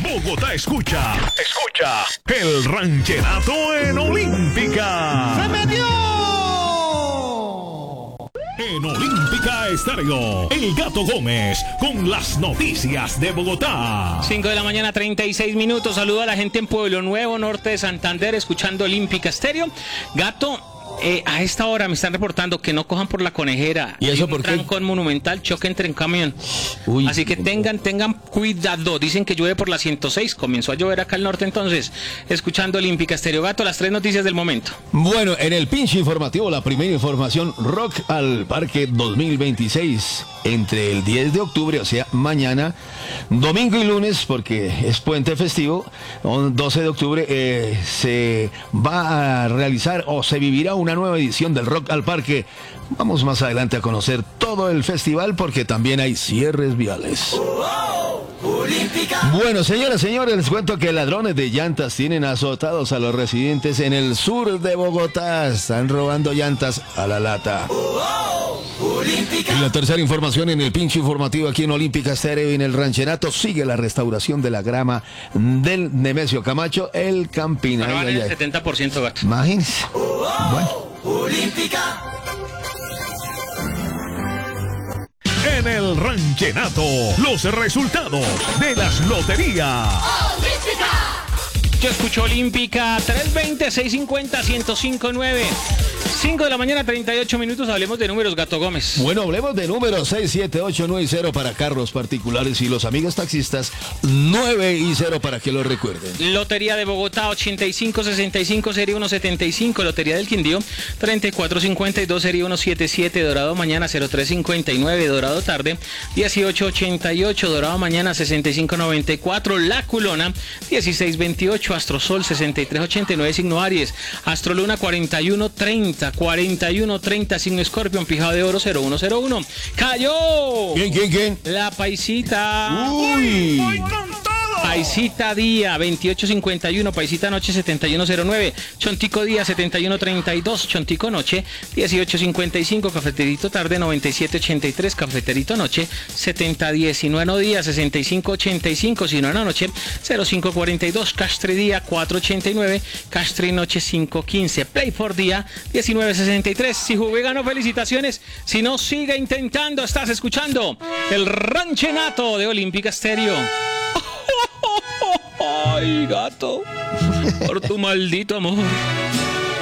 Bogotá escucha el rancherato en Olímpica. ¡Se metió! En Olímpica Estéreo, El Gato Gómez con las noticias de Bogotá. 5 de la mañana, 36 minutos. Saludo a la gente en Pueblo Nuevo, norte de Santander, escuchando Olímpica Estéreo. Gato, a esta hora me están reportando que no cojan por la Conejera. ¿Y eso por qué? Trancón monumental, choque entre en camión. Uy, así que tengan cuidado. Dicen que llueve por la 106. Comenzó a llover acá al norte, entonces, escuchando Olímpica Estéreo. Gato, las 3 noticias del momento. Bueno, en el pinche informativo, la primera información, Rock al Parque 2026, entre el 10 de octubre, o sea, mañana, domingo y lunes, porque es puente festivo, 12 de octubre, se va a realizar o se vivirá una nueva edición del Rock al Parque. Vamos más adelante a conocer todo el festival porque también hay cierres viales. Bueno, señoras y señores, les cuento que ladrones de llantas tienen azotados a los residentes en el sur de Bogotá. Están robando llantas a la lata. Y la tercera información en el pinche informativo aquí en Olímpica Estéreo y en el rancherato, sigue la restauración de la grama del Nemesio Camacho, el Campín. Pero vale el 70%, Gato. Imagínense. Bueno. En el rancherato, los resultados de las loterías. Yo escucho Olímpica, 320-650-1059. 5 de la mañana, 38 minutos. Hablemos de números, Gato Gómez. Bueno, hablemos de números 67890 para carros particulares y los amigos taxistas 9 y 0 para que lo recuerden. Lotería de Bogotá, 8565, serie 175. Lotería del Quindío, 3452, serie 177. Dorado mañana, 0359. Dorado tarde, 1888. Dorado mañana, 6594. La Culona, 1628. Astrosol, 6389. Signo Aries. Astroluna, 4130. 4130, signo Escorpión, pijado de oro 0101. ¡Cayó! ¿Quién? La Paisita. ¡Uy! ¡Voy con todo! Paisita día 2851, Paisita noche 7109, Chontico día 7132, Chontico noche 1855, Cafeterito tarde 9783, Cafeterito noche 7019 día 6585, Sinona noche 0542, Castri día 489, Castri noche 515, Play for día 1963. Si jugué ganó, felicitaciones. Si no, sigue intentando. Estás escuchando el ranchenato de Olímpica Estéreo. Ay, gato, por tu maldito amor.